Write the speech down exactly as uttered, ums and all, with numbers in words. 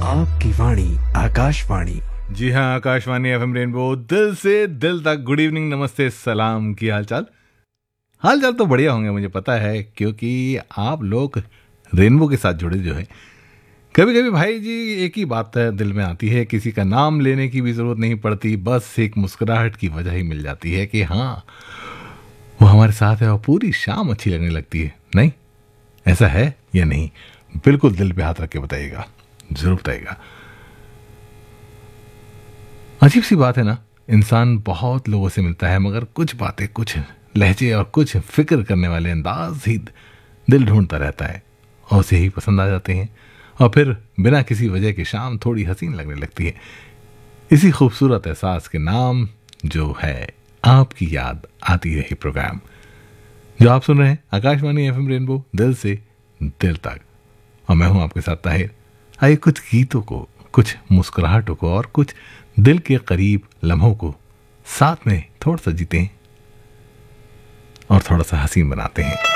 आपकी वाणी आकाशवाणी। जी हाँ, Akashvani FM rainbow, दिल से दिल तक। गुड इवनिंग, नमस्ते, सलाम, की हालचाल। हालचाल तो बढ़िया होंगे मुझे पता है, क्योंकि आप लोग रेनबो के साथ जुड़े जो है। कभी कभी भाई जी एक ही बात है दिल में आती है, किसी का नाम लेने की भी जरूरत नहीं पड़ती, बस एक मुस्कुराहट की वजह ही मिल जाती है कि हाँ वो हमारे साथ है, और पूरी शाम अच्छी लगने लगती है। नहीं, ऐसा है या नहीं? बिल्कुल दिल पे हाथ रख के बताइएगा, जरूर बताइएगा। अजीब सी बात है ना, इंसान बहुत लोगों से मिलता है, मगर कुछ बातें, कुछ लहजे और कुछ फिक्र करने वाले अंदाज ही दिल ढूंढता रहता है और उसे ही पसंद आ जाते हैं, और फिर बिना किसी वजह के शाम थोड़ी हसीन लगने लगती है। इसी खूबसूरत एहसास के नाम जो है आपकी याद आती रही प्रोग्राम, जो आप सुन रहे हैं आकाशवाणी एफएम रेनबो, दिल से दिल तक। और मैं हूं आपके साथ ताहिर। आइए कुछ गीतों को, कुछ मुस्कुराहटों को और कुछ दिल के करीब लम्हों को साथ में थोड़ा सा जीते हैं और थोड़ा सा हसीन बनाते हैं।